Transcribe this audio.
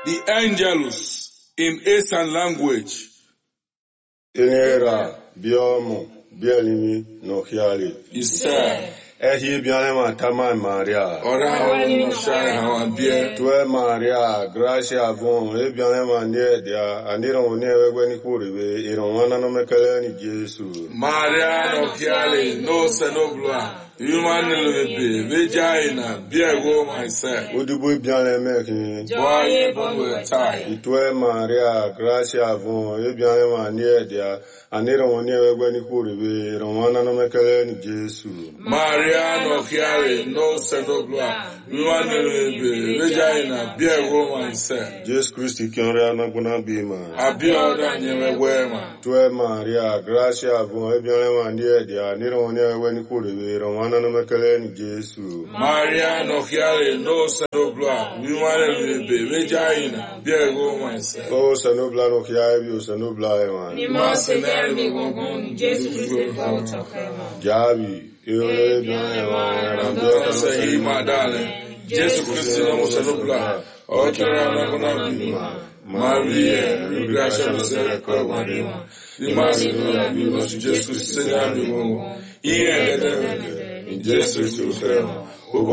The Angelus in Eastern language. Enera, Biomo, Bielimi, no Hiali. Isa. Ehi Bianema Tama Maria. Ora no shine how bia. Tue Maria, Gracia Bon, Ebianema Nedia, and Iron never when he could be, Iron one no Mecalani Jesu. Maria no Hiali, no Senobla. Human be vagina, beer go myself. Would you be Bianemaking? Boy, but tie. Tue Maria, Gracia Bon, Ebianema Nedia, and Iron never when he could be, Iron one no Mecalani Jesu. Maria no Hiali, no Senobla. Human be vagina, beer go myself. Jesus Christ, Kiana Bonabima. Abia never wear man. Tue Maria, Gracia Bon, Ebianema Nedia, and Iron never when he could be, Ana no Mecaleni Jesu. Maria no Hiali, no Senobla, human be vagina, beer go myself. Oh, Sanobla no Hiabi, Sanobla, man. You must say, Jesus Christ, Jabi, you say, my darling, Jesus Christ, no Senobla, or Carana Maria, Gracia no Seneca, Maria, the Master of Jesus Christ, in Jesus Christ.